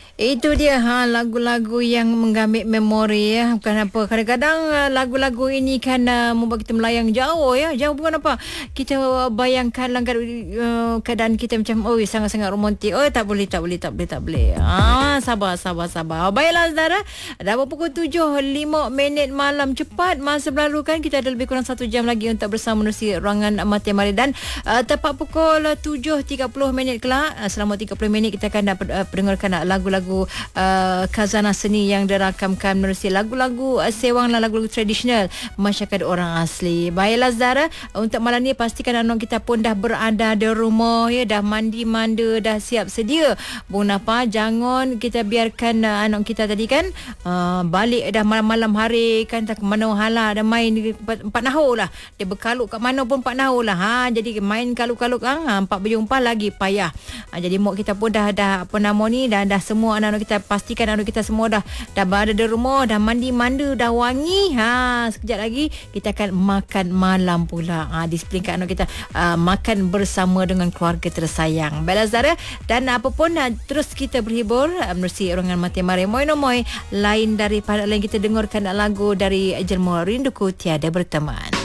Itu dia lagu-lagu yang menggamit memori ya. Bukan apa. Kadang-kadang lagu-lagu ini kan membuat kita melayang jauh ya. Jauh bukan apa. Kita bayangkan keadaan kita macam sangat-sangat romantik. Tak boleh. Sabar. Baiklah saudara. Dah pukul 7.05 malam, cepat masa berlalu kan. Kita ada lebih kurang 1 jam lagi untuk bersama menerusi ruangan Mata Mari, dan tepat pukul 7.30 kelak, selama 30 minit kita akan dapat dengarkan lagu-lagu khazanah seni yang dirakamkan menerusi lagu-lagu sewang dan lagu-lagu tradisional masyarakat orang asli. Baiklah Zara, untuk malam ni pastikan anak kita pun dah berada di rumah ya, dah mandi manda, dah siap sedia. Bunapa, jangan kita biarkan anak kita tadi kan balik dah malam-malam hari kan, tak mana hala dah main 4 nahur lah. Dia berkaluk kat mana pun 4 nahur lah. Jadi main kaluk-kaluk 4 berjumpa lagi payah. Jadi mak kita pun dah apa nama ni, dah semua anak-anak kita, pastikan anak kita semua dah berada di rumah, dah mandi manda, dah wangi. Sekejap lagi kita akan makan malam pula. Disiplinkan anak kita makan bersama dengan keluarga tersayang. Baiklah Zara, dan apa pun terus kita berhibur menerusi ruangan Mata Mari. Moy lain daripada lain, kita dengarkan lagu dari Jelma Rinduku Tiada Berteman.